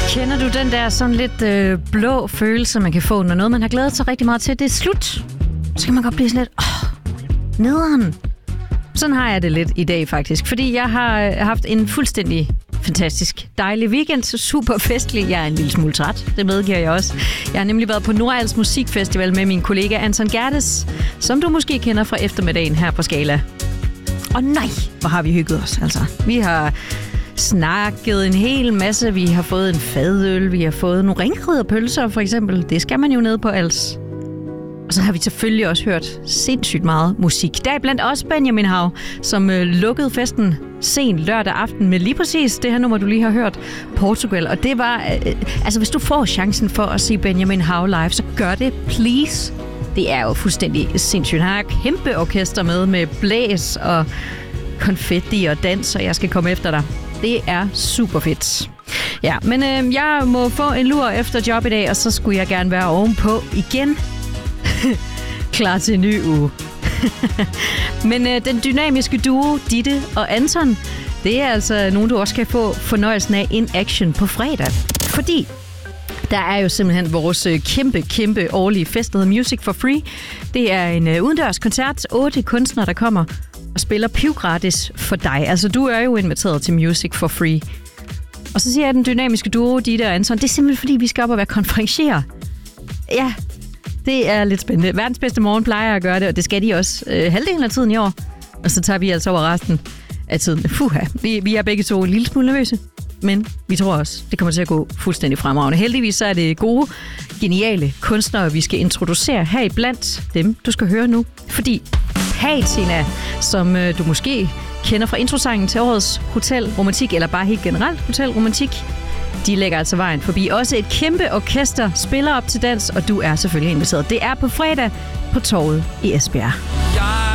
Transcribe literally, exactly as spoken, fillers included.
Kender du den der sådan lidt øh, blå følelse, man kan få, når noget, man har glædet sig rigtig meget til, det er slut? Så kan man godt blive sådan lidt, åh, nederen. Sådan har jeg det lidt i dag faktisk, fordi jeg har haft en fuldstændig fantastisk dejlig weekend, super festlig. Jeg er en lille smule træt, det medgiver jeg også. Jeg har nemlig været på Nordals Musikfestival med min kollega Anton Gerdes, som du måske kender fra eftermiddagen her på Skala. Og nej, hvor har vi hygget os, altså. Vi har snakket en hel masse, vi har fået en fadøl, vi har fået nogle ringriderpølser for eksempel. Det skal man jo ned på als. Og så har vi selvfølgelig også hørt sindssygt meget musik. Der er blandt også Benjamin Hav, som øh, lukkede festen sen lørdag aften med lige præcis det her nummer, du lige har hørt, Portugal. Og det var, øh, altså hvis du får chancen for at se Benjamin Hav live, så gør det, please. Det er jo fuldstændig sindssygt. Han har kæmpe orkester med, med blæs og konfetti og dans, og jeg skal komme efter dig. Det er super fedt. Ja, men øh, jeg må få en lur efter job i dag, og så skulle jeg gerne være ovenpå igen. Klar til en ny uge. Men øh, den dynamiske duo, Ditte og Anton, det er altså nogen, du også kan få fornøjelsen af in action på fredag. Fordi der er jo simpelthen vores kæmpe, kæmpe årlige fest, der hedder Music for Free. Det er en øh, udendørs koncert. Otte kunstnere, der kommer og spiller pivgratis for dig. Altså, du er jo inviteret til Music for Free. Og så siger jeg, den dynamiske duo, Ditte og Anton, det er simpelthen fordi, vi skal op og være konferencier. Ja, det er lidt spændende. Verdens bedste morgen plejer at gøre det, og det skal de også øh, halvdelen af tiden i år. Og så tager vi altså over resten af tiden. Fuha, vi, vi er begge to en lille smule nervøse, men vi tror også, det kommer til at gå fuldstændig fremragende. Heldigvis så er det gode, geniale kunstnere, vi skal introducere her i blandt dem, du skal høre nu. Fordi Patina, som øh, du måske kender fra introsangen til årets Hotel Romantik, eller bare helt generelt Hotel Romantik, de lægger altså vejen forbi. Også et kæmpe orkester spiller op til dans, og du er selvfølgelig inviteret. Det er på fredag på Torvet i Esbjerg.